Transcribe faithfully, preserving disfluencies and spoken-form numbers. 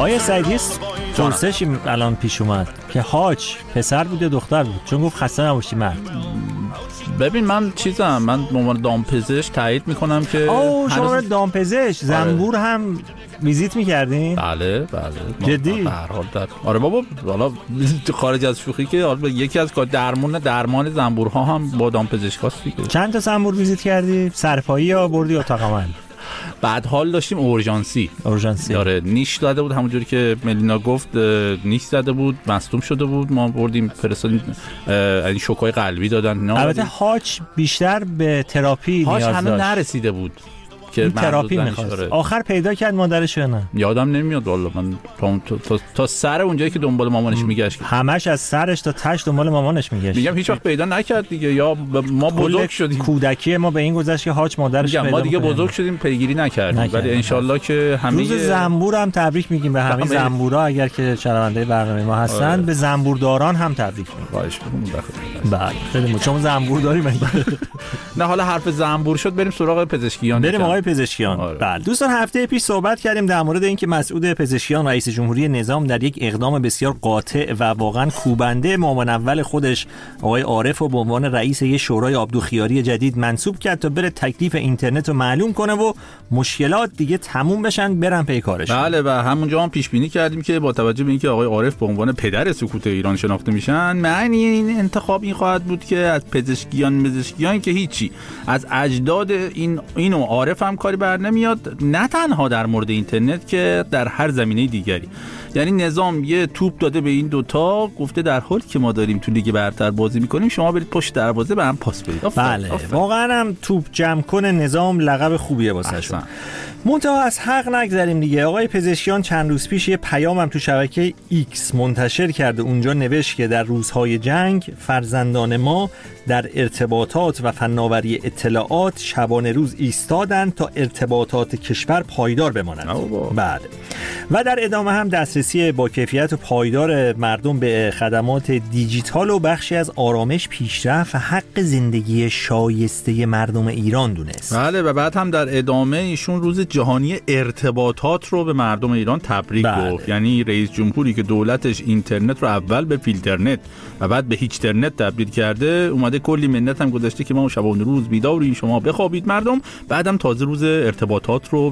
آقای سعیدی پرسشی الان پیش اومد که حاج پسر بود یا دختر بود؟ چون گفت خسته نباشی مرد. ببین من چیزم، من به عنوان دامپزشک تایید میکنم که آه شما دامپزشک زنبور هم ویزیت میکردین؟ بله بله جدی؟ به هر حال در آره بابا، حالا خارج از شوخی که حالا یکی از کار درمون درمان زنبورها هم با دامپزشکاست دیگه. چند تا زنبور ویزیت کردی؟ سرپایی یا بردی اتاق عمل؟ بعد حال داشتیم اورژانسی اورژانسی آره، نیش زده بود، همونجوری که ملینا گفت نیش زده بود، مصدوم شده بود، ما بردیم فرستادیم این شوکای قلبی دادن. البته حاج بیشتر به تراپی نیاز داشت. حاج هنوز نرسیده بود که تراپی می‌خواست. آخر پیدا کرد مادرش یا نه؟ یادم نمیاد والله. من تا, تا, تا سر اونجایی که دنبال مامانش میگشت، همش از سرش تا تش دنبال مامانش میگشت. میگم هیچ وقت پیدا نکرد دیگه، یا ما بزرگ شدیم کودکی ما به این گذشت که حاج مادرش پیدا ما دیگه بزرگ شدیم پیگیری نکردیم، ولی ان شاءالله که همه روز زنبور هم تبریک میگیم به همه زنبورا، اگر که شنونده برنامه ما هستن آره. به زنبورداران هم تبریک میگیم. خواهش می‌کنم. بله خیلی چون زنبور داریم. نه حالا حرف زنبور شد، بریم سراغ پزشکیان. بریم آقای پزشکیان. آره. بله دوستان، هفته پیش صحبت کردیم در مورد اینکه مسعود پزشکیان رئیس جمهوری نظام در یک اقدام بسیار قاطع و واقعا کوبنده معاون اول خودش آقای عارف رو به عنوان رئیس یه شورای آبدوخیاری جدید منصوب کرد تا بره تکلیف اینترنت رو معلوم کنه و مشکلات دیگه تموم بشن، برن پی کارش. بله و همونجا هم پیش بینی کردیم که با توجه به اینکه آقای عارف به عنوان پدر سکوت ایران شناخته میشن، معنی این انتخاب این خواهد بود که از پزشکیان پزشکیان که هیچی، از اجداد این اینو عارف هم کاری بر نمیاد، نه تنها در مورد اینترنت که در هر زمینه دیگری. یعنی نظام یه توپ داده به این دوتا، گفته در حالی که ما داریم تو لیگ برتر بازی میکنیم شما برید پشت دروازه به هم پاس بدید. بله واقعا هم توپ جمع کنه نظام لقب خوبیه واسه شون. منتها از حق نگذریم دیگه. آقای پزشکیان چند روز پیش یه پیامم تو شبکه ایکس منتشر کرده، اونجا نوشت که در روزهای جنگ فرزندان ما در ارتباطات و فناوری اطلاعات شبانه روز ایستادن تا ارتباطات کشور پایدار بماند. بله و در ادامه هم دسترسی با کیفیت و پایدار مردم به خدمات دیجیتال و بخشی از آرامش، پیشرفت و حق زندگی شایسته مردم ایران دونست. بله و بعد هم در ادامه ایشون روز جهانی ارتباطات رو به مردم ایران تبریک بله. گفت. یعنی رئیس جمهوری که دولتش اینترنت رو اول به فیلترنت و بعد به هیچترنت تبدیل کرده، اومده کلی منت هم گذاشته که ما شبانه روز بیداریم شما بخوابید مردم، بعدم تازه روز ارتباطات رو